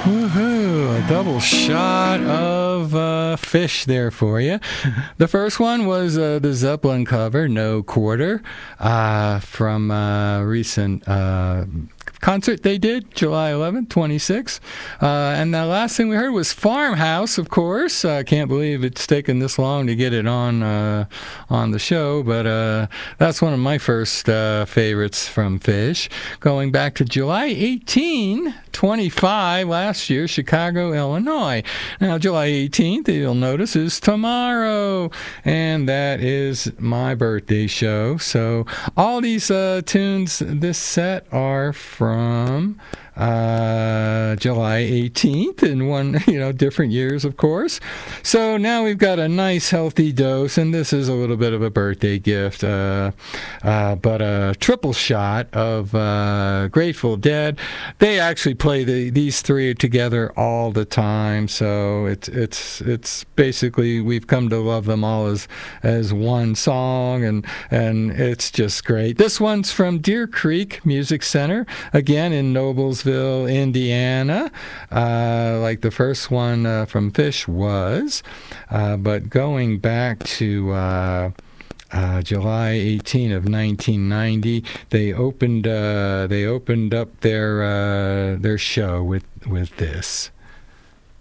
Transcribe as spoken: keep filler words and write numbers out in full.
Woohoo! A double shot of uh, Fish there for you. The first one was uh, the Zeppelin cover, No Quarter, uh, from a recent uh, concert they did, July eleventh, twenty-six. Uh, and the last thing we heard was Farmhouse, of course. I uh, can't believe it's taken this long to get it on uh, on the show, but uh, that's one of my first uh, favorites from Fish. Going back to July eighteenth, twenty-five, last year, Chicago, Illinois. Now, July eighteenth, you'll notice, is tomorrow, and that is my birthday show. So all these uh, tunes, this set, are from uh, July eighteenth, in one, you know, different years, of course. So now we've got a nice healthy dose, and this is a little bit of a birthday gift, uh, uh, but a triple shot of uh, Grateful Dead. They actually play the, these three together all the time, so it's it's it's basically we've come to love them all as as one song, and and it's just great. This one's from Deer Creek Music Center, again in Noblesville, Indiana, uh, like the first one uh, from Fish was, uh, but going back to uh, uh, July eighteenth of nineteen ninety, they opened uh, they opened up their uh, their show with with this.